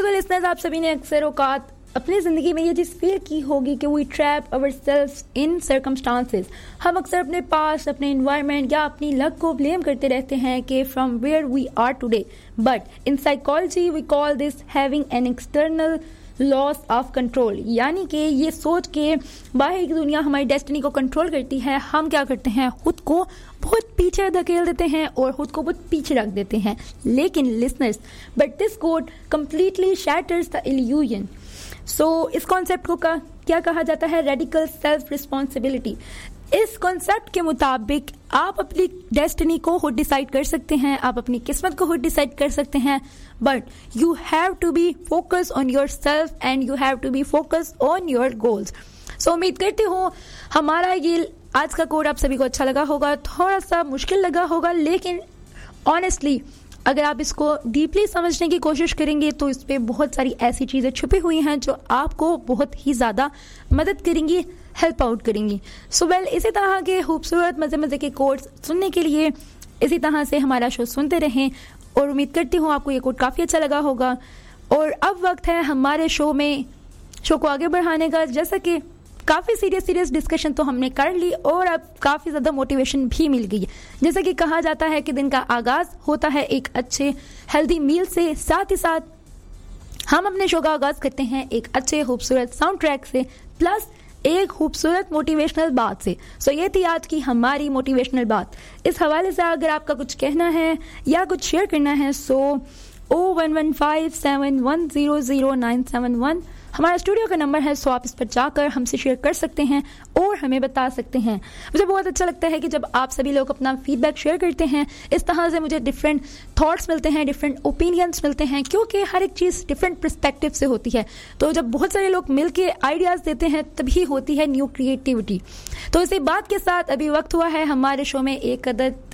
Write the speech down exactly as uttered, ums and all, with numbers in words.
देखो लिसनर्स, आप सभी ने अक्सर औकात अपनी ज़िंदगी में ये चीज़ फील की होगी कि we trap our self in circumstances. हम अक्सर अपने पास, अपने इन्वायरमेंट या अपनी लक को ब्लेम करते रहते हैं कि from where we are today, but in psychology we call this having an external loss of control. यानी कि ये सोच के बाहर की दुनिया हमारी डेस्टिनी को कंट्रोल करती है, हम क्या करते हैं, खुद को बहुत पीछे धकेल देते हैं और खुद को बहुत पीछे रख देते हैं। लेकिन listeners, but this quote completely shatters the illusion. सो इस कॉन्सेप्ट को का, क्या कहा जाता है, रेडिकल सेल्फ रिस्पॉन्सिबिलिटी। इस कॉन्सेप्ट के मुताबिक आप अपनी डेस्टिनी को खुद डिसाइड कर सकते हैं, आप अपनी किस्मत को खुद डिसाइड कर सकते हैं, but you have to be focus on your self and you have to be focus on your goals. सो उम्मीद करती हूँ हमारा ये आज का कोड आप सभी को अच्छा लगा होगा। थोड़ा सा मुश्किल लगा होगा, लेकिन ऑनेस्टली अगर आप इसको डीपली समझने की कोशिश करेंगे तो इस पे बहुत सारी ऐसी चीज़ें छुपी हुई हैं जो आपको बहुत ही ज़्यादा मदद करेंगी, हेल्प आउट करेंगी। सो वेल, इसी तरह के खूबसूरत मज़े मज़े के कोड्स सुनने के लिए इसी तरह से हमारा शो सुनते रहें और उम्मीद करती हूँ आपको ये कोड काफ़ी अच्छा लगा होगा। और अब वक्त है हमारे शो में शो को आगे बढ़ाने का। जैसा कि काफ़ी सीरियस सीरियस डिस्कशन तो हमने कर ली और अब काफ़ी ज़्यादा मोटिवेशन भी मिल गई है। जैसा कि कहा जाता है कि दिन का आगाज़ होता है एक अच्छे हेल्दी मील से, साथ ही साथ हम अपने शो का आगाज़ करते हैं एक अच्छे खूबसूरत साउंड ट्रैक से, प्लस एक खूबसूरत मोटिवेशनल बात से। सो so, ये थी आज की हमारी मोटिवेशनल बात। इस हवाले से अगर आपका कुछ कहना है या कुछ शेयर करना है, सो ओ one one five seven one zero zero nine seven one हमारा स्टूडियो का नंबर है। सो आप इस पर जाकर हमसे शेयर कर सकते हैं और हमें बता सकते हैं। मुझे बहुत अच्छा लगता है कि जब आप सभी लोग अपना फीडबैक शेयर करते हैं, इस तरह से मुझे डिफरेंट थॉट्स मिलते हैं, डिफरेंट ओपिनियंस मिलते हैं, क्योंकि हर एक चीज़ डिफरेंट पर्सपेक्टिव से होती है। तो जब बहुत सारे लोग मिलके आइडियाज़ देते हैं तभी होती है न्यू क्रिएटिविटी। तो इसी बात के साथ अभी वक्त हुआ है हमारे शो में एक कदर